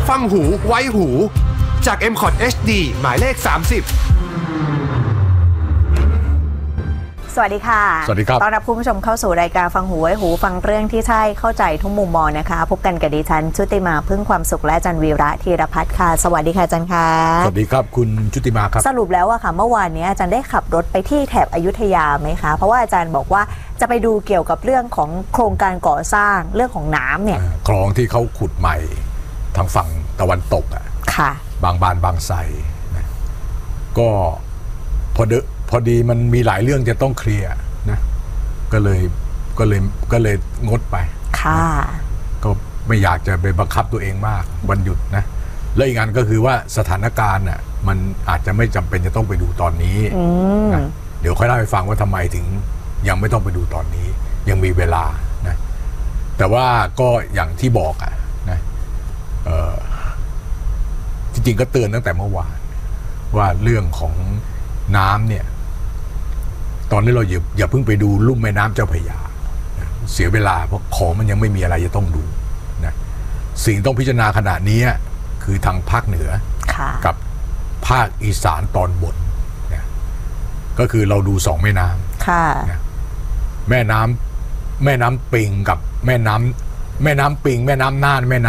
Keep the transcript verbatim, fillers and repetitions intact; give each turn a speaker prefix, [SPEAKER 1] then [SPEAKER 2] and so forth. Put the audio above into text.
[SPEAKER 1] ฟังหูไว้หูจาก เอ็ม คอท เอช ดี หมายเลขสามสิบ
[SPEAKER 2] สวัสดีค่ะ
[SPEAKER 3] สวัสดีครับ
[SPEAKER 2] ต้อนรับคุณผู้ชมเข้าสู่รายการฟังหูไว้หูฟังเรื่องที่ใช่เข้าใจทุกมุมมองนะคะพบกันกับดิฉันชุติมาพึ่งความสุขและอาจารย์วีระธีรพัฒน์ค่ะสวัสดีค่ะอาจารย์ค่ะ
[SPEAKER 3] สวัสดีครับคุณชุติมาครับ
[SPEAKER 2] สรุปแล้วอะค่ะเมื่อวานนี้อาจารย์ได้ขับรถไปที่แถบอยุธยาไหมคะเพราะว่าอาจารย์บอกว่าจะไปดูเกี่ยวกับเรื่องของโครงการก่อสร้างเรื่องของน้ำเนี่ย
[SPEAKER 3] คลองที่เขาขุดใหม่ทางฝั่งตะวันตกอ่ะ
[SPEAKER 2] ค่ะ
[SPEAKER 3] บางบานบางไทรนะก็พอเดพอดีมันมีหลายเรื่องจะต้องเคลียร์นะก็เลยก็เลยก็เลยงดไป
[SPEAKER 2] ค่ะ
[SPEAKER 3] ก็ไม่อยากจะไปบังคับตัวเองมากวันหยุดนะและอีกอันก็คือว่าสถานการณ์น่ะมันอาจจะไม่จำเป็นจะต้องไปดูตอนนี้นะเดี๋ยวค่อยเล่าให้ฟังว่าทำไมถึงยังไม่ต้องไปดูตอนนี้ยังมีเวลานะแต่ว่าก็อย่างที่บอกอะนะเอ่อจริงๆก็เตือนตั้งแต่เมื่อวานว่าเรื่องของน้ำเนี่ยตอนนี้เราอย่าอย่าเพิ่งไปดูลุ่มแม่น้ำเจ้าพระยาเสียเวลาเพราะของมันยังไม่มีอะไรจะต้องดูนะสิ่งต้องพิจารณาขณะนี้คือทางภาคเหนือกับภาคอีสานตอนบนนะก็คือเราดูสองแม่น้ำนะแม่น้ำแม่น้ำปิงกับแม่น้ำแม่น้ำปิงแม่น้ำน่านแม่น้ำ